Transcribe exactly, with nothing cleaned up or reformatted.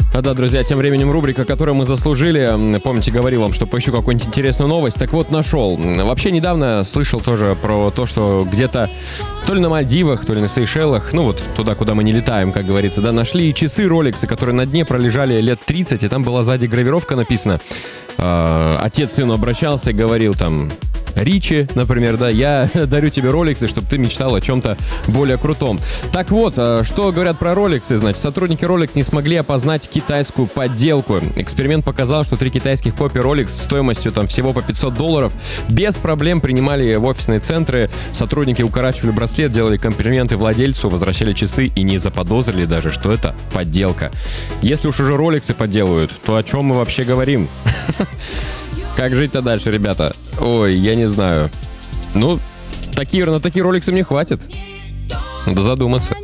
А да, друзья, тем временем рубрика, которую мы заслужили. Помните, говорил вам, что поищу какую-нибудь интересную новость. Так вот, нашел. Вообще, недавно слышал тоже про то, что где-то то ли на Мальдивах, то ли на Сейшелах, ну вот туда, куда мы не летаем, как говорится, да, нашли часы Rolex, которые на дне пролежали лет тридцать, и там была сзади гравировка написана. Э, отец сыну обращался и говорил там... Ричи, например, да, я дарю тебе роликсы, чтобы ты мечтал о чем-то более крутом. Так вот, что говорят про роликсы, значит, сотрудники Rolex не смогли опознать китайскую подделку. Эксперимент показал, что три китайских копии Rolex стоимостью там всего по пятьсот долларов без проблем принимали в офисные центры. Сотрудники укорачивали браслет, делали комплименты владельцу, возвращали часы и не заподозрили даже, что это подделка. Если уж уже роликсы подделывают, то о чем мы вообще говорим? Как жить-то дальше, ребята? Ой, я не знаю. Ну, такие, на такие роликсы мне хватит. Надо задуматься.